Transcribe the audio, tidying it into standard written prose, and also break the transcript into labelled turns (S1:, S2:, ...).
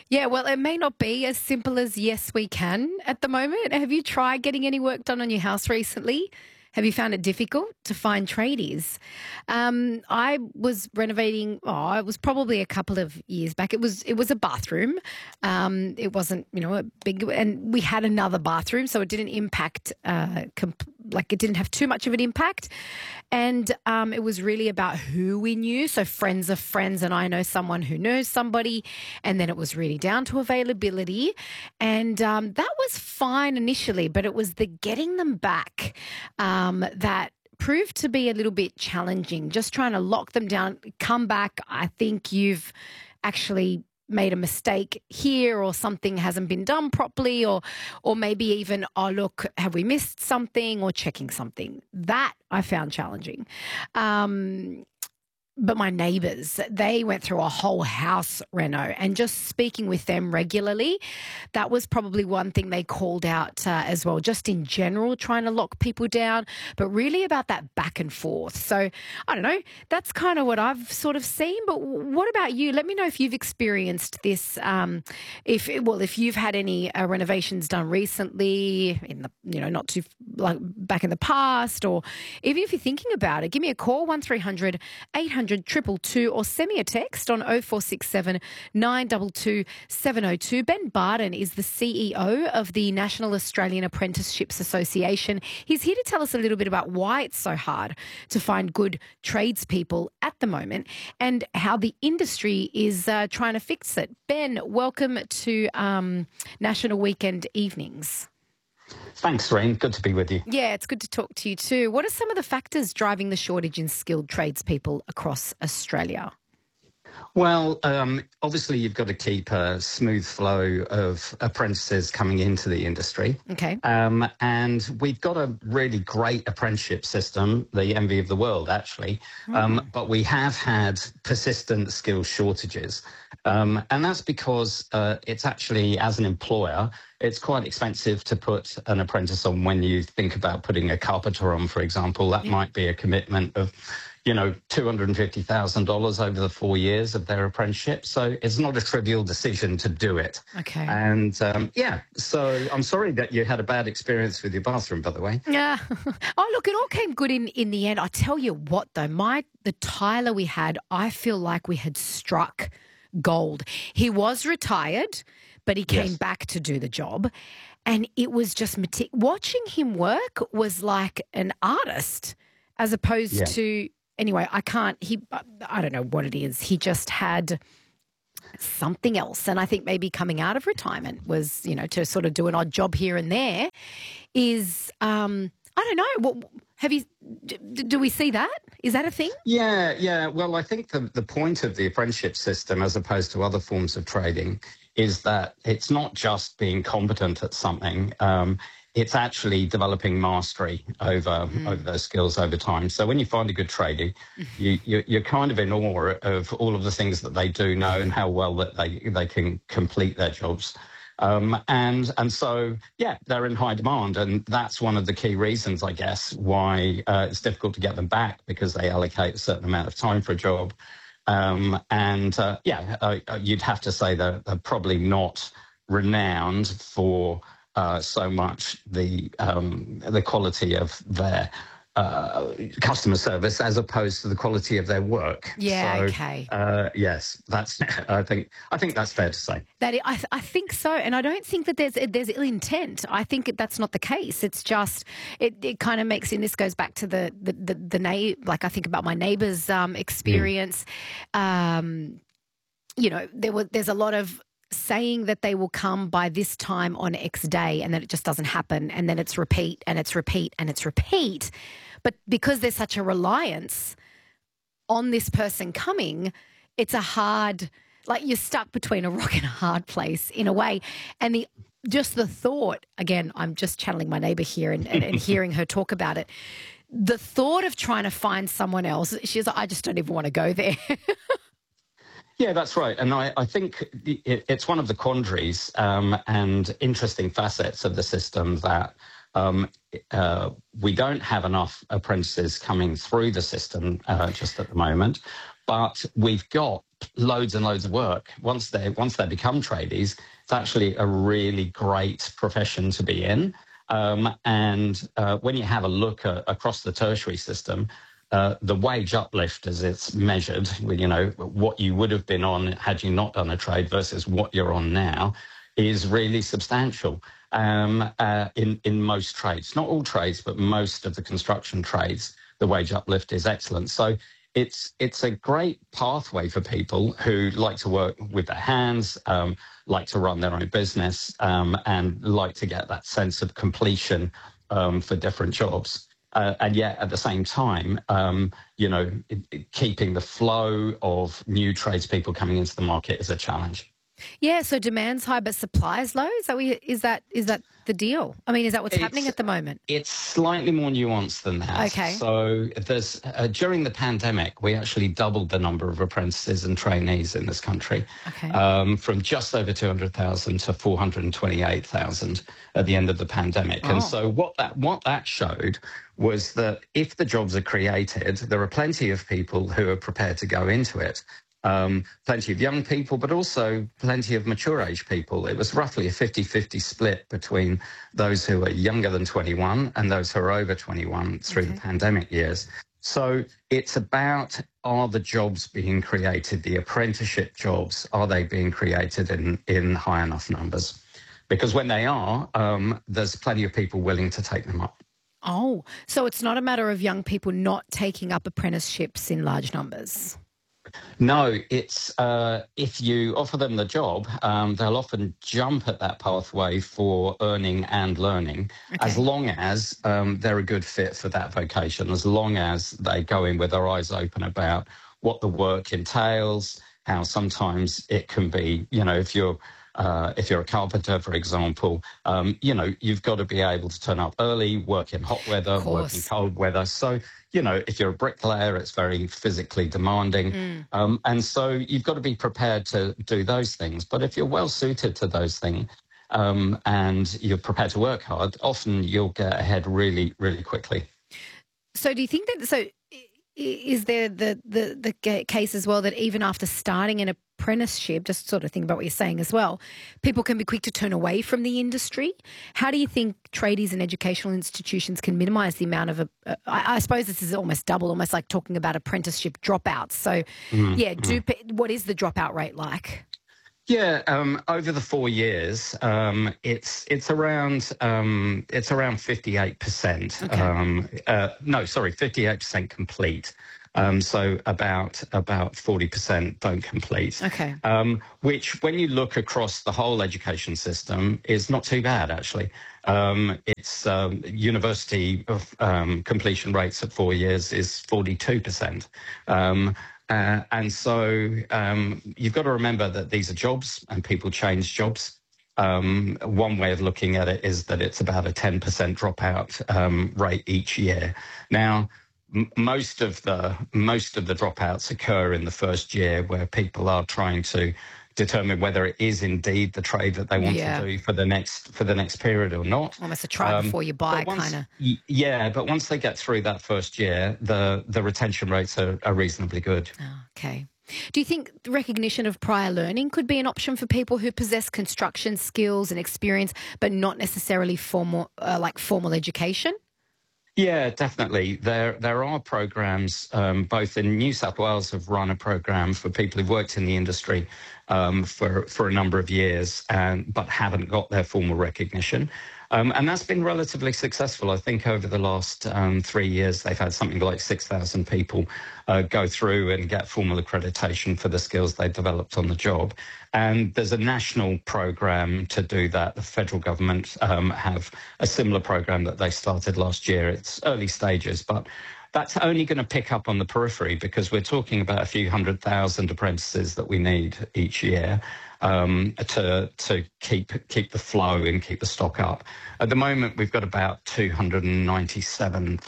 S1: Yeah, well, it may not be as simple as yes, we can at the moment. Have you tried getting any work done on your house recently? Have you found it difficult to find tradies? I was renovating. Oh, it was probably a couple of years back. It was a bathroom. It wasn't a big, and we had another bathroom, so it didn't impact. Like it didn't have too much of an impact, and it was really about who we knew. So friends of friends, and I know someone who knows somebody, and then it was really down to availability, and that was fine initially, but it was the getting them back that proved to be a little bit challenging. Just trying to lock them down, come back. I think you've actually made a mistake here, or something hasn't been done properly, or maybe even, oh look, have we missed something, or checking something. That I found challenging. But my neighbours, they went through a whole house reno, and just speaking with them regularly, that was probably one thing they called out as well, just in general, trying to lock people down, but really about that back and forth. So I don't know, that's kind of what I've sort of seen. But what about you? Let me know if you've experienced this, if you've had any renovations done recently in the, not too like back in the past, or even if you're thinking about it, give me a call, 1300 800 222, or send me a text on 0467 922 702. Ben Barden is the CEO of the National Australian Apprenticeships Association. He's here to tell us a little bit about why it's so hard to find good tradespeople at the moment, and how the industry is trying to fix it. Ben, welcome to National Weekend Evenings.
S2: Thanks, Rain. Good to be with you.
S1: Yeah, it's good to talk to you too. What are some of the factors driving the shortage in skilled tradespeople across Australia?
S2: Well, obviously, you've got to keep a smooth flow of apprentices coming into the industry.
S1: Okay.
S2: And we've got a really great apprenticeship system, the envy of the world, actually. But we have had persistent skills shortages. And that's because it's actually, as an employer, it's quite expensive to put an apprentice on. When you think about putting a carpenter on, for example, that might be a commitment of $250,000 over the 4 years of their apprenticeship. So it's not a trivial decision to do it.
S1: Okay.
S2: And so I'm sorry that you had a bad experience with your bathroom, by the way.
S1: Yeah. Oh, look, it all came good in the end. I tell you what, though, the Tyler we had, I feel like we had struck gold. He was retired, but he came back to do the job. And it was just watching him work was like an artist, as opposed to. Anyway, I don't know what it is. He just had something else. And I think maybe coming out of retirement was, to sort of do an odd job here and there is, I don't know. Do we see that? Is that a thing?
S2: Yeah. Well, I think the point of the apprenticeship system, as opposed to other forms of trading, is that it's not just being competent at something. It's actually developing mastery over those skills over time. So when you find a good tradie, you're kind of in awe of all of the things that they do know and how well that they can complete their jobs. And so, they're in high demand. And that's one of the key reasons, I guess, why it's difficult to get them back, because they allocate a certain amount of time for a job. You'd have to say that they're probably not renowned for so much the quality of their customer service as opposed to the quality of their work.
S1: Yeah.
S2: So,
S1: okay.
S2: Yes, that's. I think that's fair to say.
S1: I think so, and I don't think that there's ill intent. I think that's not the case. It's just it kind of makes, and this goes back to the like I think about my neighbour's experience. There's a lot of saying that they will come by this time on X day, and then it just doesn't happen, and then it's repeat and it's repeat and it's repeat. But because there's such a reliance on this person coming, it's a hard, like you're stuck between a rock and a hard place in a way. And just the thought, again, I'm just channeling my neighbour here and hearing her talk about it. The thought of trying to find someone else, she's like, I just don't even want to go there.
S2: Yeah, that's right. And I think it's one of the quandaries and interesting facets of the system that we don't have enough apprentices coming through the system just at the moment, but we've got loads and loads of work. Once they become tradies, it's actually a really great profession to be in. When you have a look across the tertiary system, the wage uplift as it's measured, what you would have been on had you not done a trade versus what you're on now, is really substantial in most trades. Not all trades, but most of the construction trades, the wage uplift is excellent. So it's a great pathway for people who like to work with their hands, like to run their own business, and like to get that sense of completion for different jobs. And yet, at the same time, keeping the flow of new tradespeople coming into the market is a challenge.
S1: Yeah, so demand's high, but supply's low. Is that the deal? I mean, is that what's happening at the moment?
S2: It's slightly more nuanced than that.
S1: Okay.
S2: So there's during the pandemic, we actually doubled the number of apprentices and trainees in this country, from just over 200,000 to 428,000 at the end of the pandemic. And so what that showed was that if the jobs are created, there are plenty of people who are prepared to go into it. Plenty of young people, but also plenty of mature age people. It was roughly a 50-50 split between those who are younger than 21 and those who are over 21 through the pandemic years. So it's about, are the jobs being created, the apprenticeship jobs, are they being created in high enough numbers? Because when they are, there's plenty of people willing to take them up.
S1: Oh, so it's not a matter of young people not taking up apprenticeships in large numbers?
S2: No, it's if you offer them the job, they'll often jump at that pathway for earning and learning, as long as they're a good fit for that vocation, as long as they go in with their eyes open about what the work entails, how sometimes it can be, if you're a carpenter, for example, you've got to be able to turn up early, work in hot weather, work in cold weather. So, if you're a bricklayer, it's very physically demanding. And so you've got to be prepared to do those things. But if you're well suited to those things and you're prepared to work hard, often you'll get ahead really, really quickly.
S1: So do you think that, is there the case as well that even after starting an apprenticeship, just sort of think about what you're saying as well, people can be quick to turn away from the industry? How do you think tradies and educational institutions can minimise the amount of, I suppose this is almost double, almost like talking about apprenticeship dropouts. So what is the dropout rate like?
S2: Yeah, over the 4 years, it's around 58%. 58% complete. So about 40% don't complete. Okay. Which, when you look across the whole education system, is not too bad actually. It's university completion rates at 4 years is 42%. And so you've got to remember that these are jobs and people change jobs. One way of looking at it is that it's about a 10% dropout rate each year. Now, most of the dropouts occur in the first year, where people are trying to determine whether it is indeed the trade that they want to do for the next period or not.
S1: Almost a try before you buy kind of.
S2: Yeah, but once they get through that first year, the retention rates are reasonably good.
S1: Oh, okay. Do you think the recognition of prior learning could be an option for people who possess construction skills and experience, but not necessarily formal education?
S2: Yeah, definitely. There are programs, both in New South Wales have run a program for people who've worked in the industry for a number of years, but haven't got their formal recognition. And that's been relatively successful. I think over the last 3 years, they've had something like 6,000 people go through and get formal accreditation for the skills they developed on the job. And there's a national program to do that. The federal government have a similar program that they started last year. It's early stages, but that's only going to pick up on the periphery, because we're talking about a few 100,000 apprentices that we need each year to keep the flow and keep the stock up. At the moment, we've got about